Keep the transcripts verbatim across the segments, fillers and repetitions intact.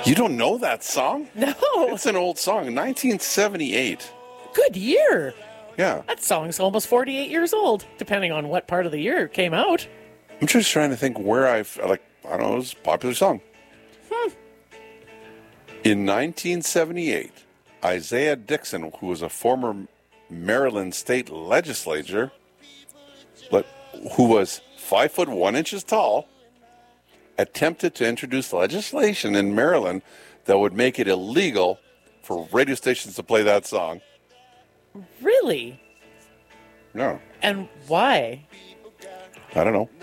You don't know that song? No. It's an old song, nineteen seventy-eight. Good year. Yeah. That song's almost forty-eight years old, depending on what part of the year it came out. I'm just trying to think where I've, like, I don't know, it was a popular song. Hmm. In nineteen seventy-eight, Isaiah Dixon, who was a former Maryland state legislator, but who was five foot one inches tall, attempted to introduce legislation in Maryland that would make it illegal for radio stations to play that song. Really? No. And why? I don't know.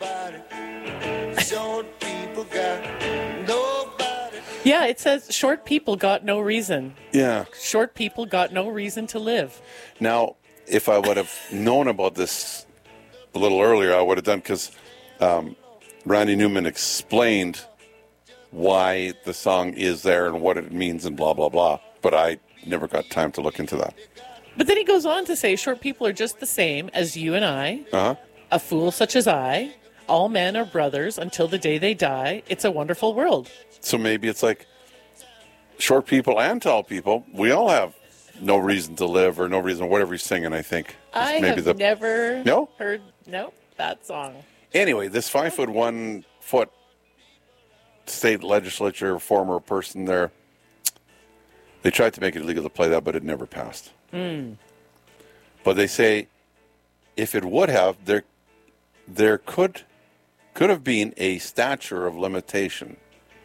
Yeah, it says short people got no reason. Yeah. Short people got no reason to live. Now, if I would have known about this a little earlier, I would have done, because um, Randy Newman explained why the song is there and what it means and blah, blah, blah. But I never got time to look into that. But then he goes on to say, short people are just the same as you and I. Uh-huh. A fool such as I. All men are brothers until the day they die. It's a wonderful world. So maybe it's like short people and tall people, we all have no reason to live or no reason, whatever he's singing, I think. I maybe have the... never no? heard no, that song. Anyway, this five foot one foot state legislature former person there, they tried to make it illegal to play that, but it never passed. Mm. But they say if it would have, there there could could have been a statute of limitation.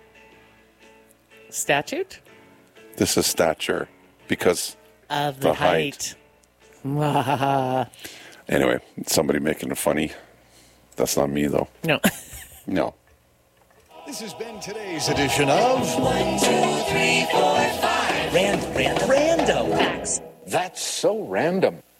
Statute? This is stature because of the, the height. height. Anyway, somebody making it funny. That's not me, though. No. No. This has been today's edition of One, two, three, four, five. Random, random, random facts. That's so random.